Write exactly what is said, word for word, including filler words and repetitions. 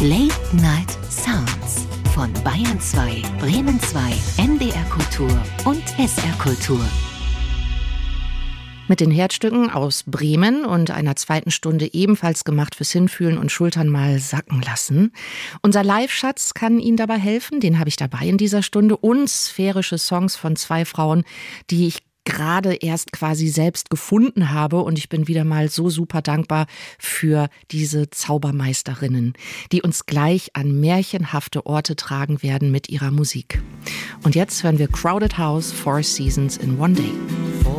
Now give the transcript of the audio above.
Late Night Sounds von Bayern zwei, Bremen zwei, N D R Kultur und S R Kultur. Mit den Herzstücken aus Bremen und einer zweiten Stunde ebenfalls gemacht fürs Hinfühlen und Schultern mal sacken lassen. Unser Live-Schatz kann Ihnen dabei helfen, den habe ich dabei in dieser Stunde. Und sphärische Songs von zwei Frauen, die ich gerade erst quasi selbst gefunden habe, und ich bin wieder mal so super dankbar für diese Zaubermeisterinnen, die uns gleich an märchenhafte Orte tragen werden mit ihrer Musik. Und jetzt hören wir Crowded House, Four Seasons in One Day.